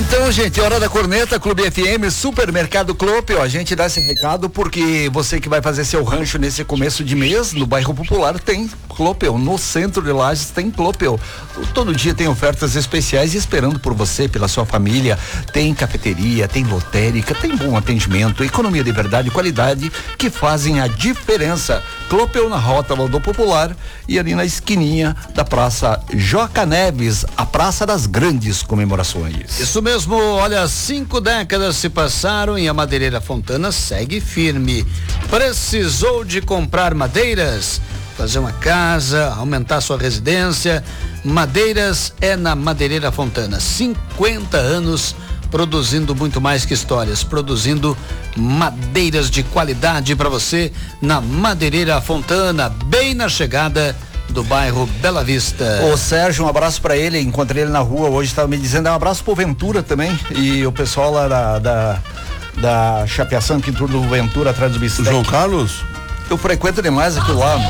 Então, gente, hora da corneta, Clube FM, Supermercado Clopel. A gente dá esse recado porque você que vai fazer seu rancho nesse começo de mês, no bairro Popular, tem Clopel. No centro de Lages tem Clopel. Todo dia tem ofertas especiais esperando por você, pela sua família. Tem cafeteria, tem lotérica, tem bom atendimento, economia de verdade e qualidade que fazem a diferença. Clopel na Rótula do Popular e ali na esquininha da Praça Joca Neves, a Praça das Grandes Comemorações. Isso mesmo, olha, 5 décadas se passaram e a Madeireira Fontana segue firme. Precisou de comprar madeiras? Fazer uma casa, aumentar sua residência? Madeiras é na Madeireira Fontana. 50 anos produzindo muito mais que histórias, produzindo madeiras de qualidade para você na Madeireira Fontana, bem na chegada do bairro Bela Vista. Ô Sérgio, um abraço pra ele, encontrei ele na rua hoje, tava me dizendo, um abraço pro Ventura também, e o pessoal lá da chapeação que tudo do Ventura atrás do Bistec. João Carlos? Eu frequento demais aquilo lá.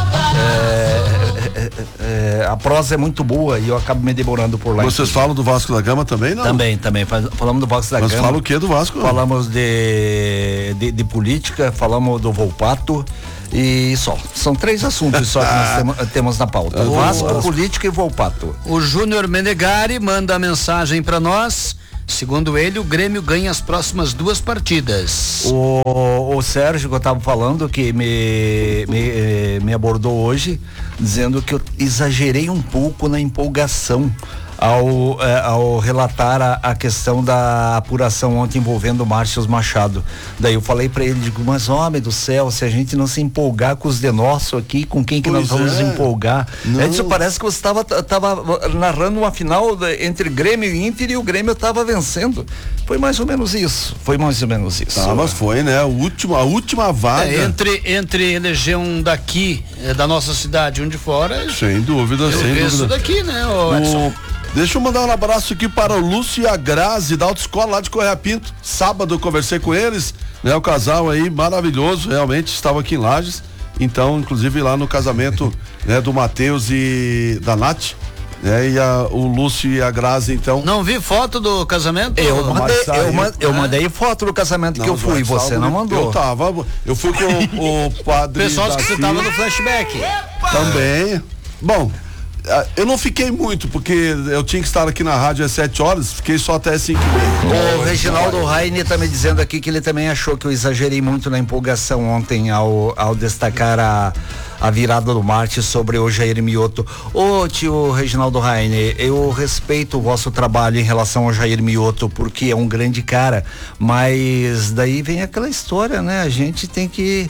A prosa é muito boa e eu acabo me demorando por lá. Vocês falam do Vasco da Gama também, não? Também, falamos do Vasco da Gama. Mas fala o que do Vasco? Falamos de política, falamos do Volpato e só. São 3 assuntos só que nós temos na pauta. Vasco, política e Volpato. O Júnior Menegari manda a mensagem para nós. Segundo ele, o Grêmio ganha as próximas 2 partidas. O Sérgio, que eu estava falando, que me abordou hoje, dizendo que eu exagerei um pouco na empolgação ao relatar a questão da apuração ontem envolvendo o Márcio Machado. Daí eu falei para ele, digo, mas homem do céu, se a gente não se empolgar com os de nosso aqui, com quem que nós vamos empolgar? Isso parece que você tava narrando uma final entre Grêmio e Inter e o Grêmio estava vencendo. Foi mais ou menos isso. Mas foi, né? A última vaga. Entre eleger um daqui, da nossa cidade, um de fora. Sem dúvida. Isso daqui, né, Edson? Deixa eu mandar um abraço aqui para o Lúcio e a Grazi da autoescola lá de Correia Pinto. Sábado eu conversei com eles, né? O casal aí maravilhoso, realmente estava aqui em Lages. Então, inclusive lá no casamento, né, do Matheus e da Nath, né? E o Lúcio e a Grazi, então. Não vi foto do casamento? Eu mandei foto do casamento que eu fui, você não mandou. Eu fui com o padre. Pessoal que você tava no flashback. Também. Bom, eu não fiquei muito, porque eu tinha que estar aqui na rádio às 7 horas, fiquei só até 5h30. O Reginaldo Raine tá me dizendo aqui que ele também achou que eu exagerei muito na empolgação ontem ao destacar a virada do Marte sobre o Jair Mioto. Ô tio Reginaldo Raine, eu respeito o vosso trabalho em relação ao Jair Mioto, porque é um grande cara, mas daí vem aquela história, né? A gente tem que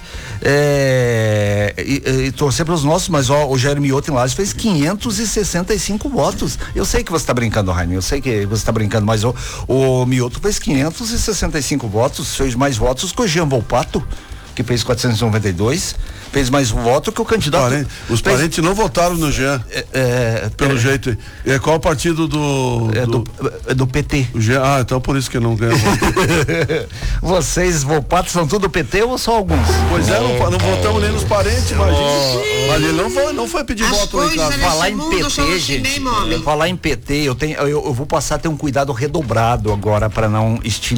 torcer para os nossos, mas o Jair Mioto em Lages fez 565 votos. Eu sei que você está brincando, Raine, eu sei que você está brincando, mas o Mioto fez 565 votos, fez mais votos que o Jean Volpato, que fez 492, fez mais voto que o candidato. Os parentes não votaram no Jean, pelo jeito. Qual o partido do PT. O Jean, então por isso que não ganhou. Vocês, Volpato, são tudo PT ou só alguns? Pois não votamos nem nos parentes, imagina. Mas ele não foi pedir voto lá em casa. Falar em PT, gente. Falar em PT, eu vou passar a ter um cuidado redobrado agora para não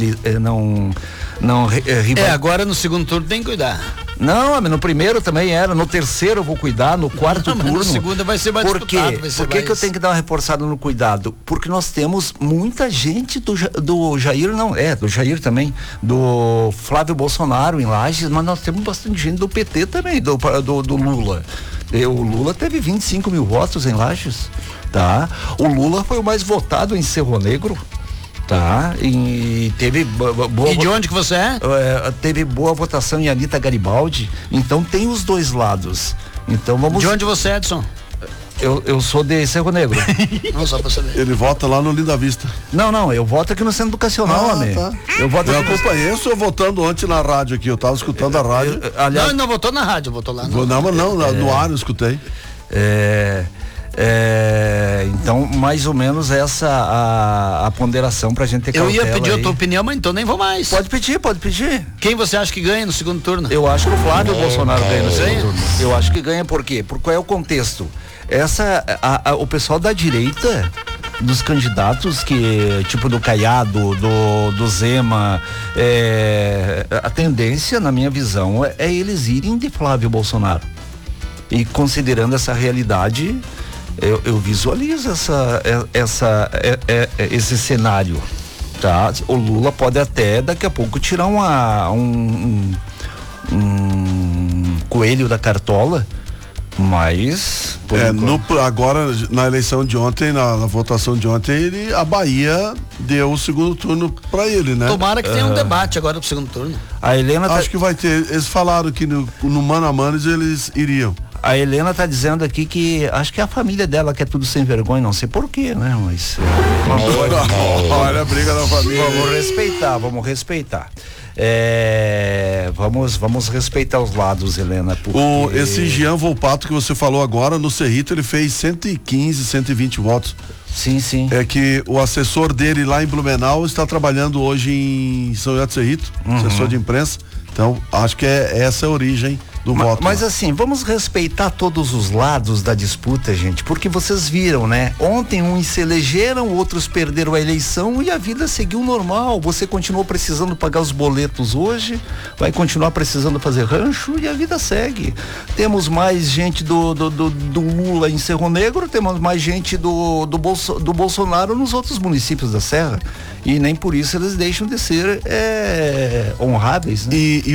agora no segundo turno tem que cuidar. Não, no primeiro também era, no terceiro eu vou cuidar, no quarto turno. No segundo vai ser mais disputado. Por que eu tenho que dar uma reforçada no cuidado? Porque nós temos muita gente do Jair, do Jair também, do Flávio Bolsonaro em Lages, mas nós temos bastante gente do PT também, do Lula. O Lula teve 25 mil votos em Lages, tá? O Lula foi o mais votado em Cerro Negro. Tá, e teve boa. E de onde que você é? Teve boa votação em Anitta Garibaldi, então tem os dois lados. Então vamos. De onde você é, Edson? Eu sou de Cerro Negro. Não, só pra saber. Ele vota lá no Linda Vista. Não, eu voto aqui no Centro Educacional, amigo. Tá. Eu acompanhei o senhor votando ontem na rádio aqui, eu tava escutando a rádio. Aliás, não votou na rádio, votou lá no... No ar eu escutei. Então, mais ou menos essa a ponderação pra gente ter cautela. Eu ia pedir a tua opinião, mas então nem vou mais. Pode pedir. Quem você acha que ganha no segundo turno? Eu acho que o Flávio Bolsonaro ganha no segundo turno. Eu acho que ganha por quê? Por qual é o contexto? O pessoal da direita dos candidatos que, tipo do Caiado, do Zema, a tendência, na minha visão, é eles irem de Flávio Bolsonaro. E considerando essa realidade, eu visualizo esse cenário, tá? O Lula pode até daqui a pouco tirar um coelho da cartola, mas agora na eleição de ontem, na votação de ontem, a Bahia deu o segundo turno para ele, né? Tomara que tenha um debate agora pro segundo turno. A Helena acho que vai ter. Eles falaram que no mano a mano eles iriam. A Helena tá dizendo aqui que acho que a família dela quer tudo sem vergonha, não sei porquê, né? Mas olha a briga da família. Vamos respeitar. Vamos respeitar os lados, Helena. Porque... Esse Jean Volpato que você falou agora, no Cerrito, ele fez 115, 120 votos. Sim. É que o assessor dele lá em Blumenau está trabalhando hoje em São José do Cerrito, assessor de imprensa. Então, acho que essa é a origem do voto. Mas assim, vamos respeitar todos os lados da disputa, gente, porque vocês viram, né? Ontem uns se elegeram, outros perderam a eleição e a vida seguiu normal. Você continuou precisando pagar os boletos hoje, vai continuar precisando fazer rancho e a vida segue. Temos mais gente do Lula em Cerro Negro, temos mais gente do Bolsonaro nos outros municípios da Serra. E nem por isso eles deixam de ser honráveis, né?